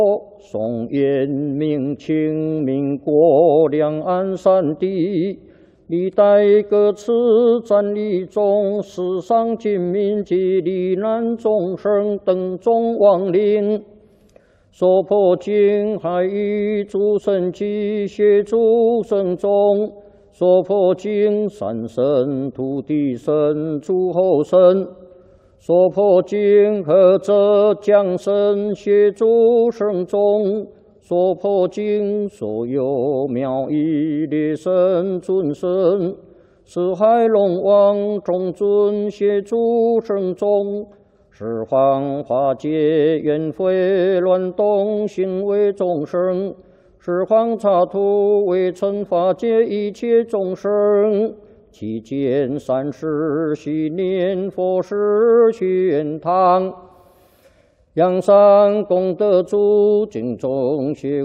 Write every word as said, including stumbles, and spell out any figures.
宋元明清民国两岸三地，历代各次战役中，死伤军民及罹难众生等众亡灵，所破经海域诸神及协诸神中，所破经三神、土地神、诸候神。 所破经何者降神协诸圣众，所破经所有妙义列神尊神，四海龙王众尊协诸圣众，十方化解冤悔乱动心为众生，十方刹土为尘化解一切众生。 期间三世昔念佛时玄堂，阳山功德主敬众学。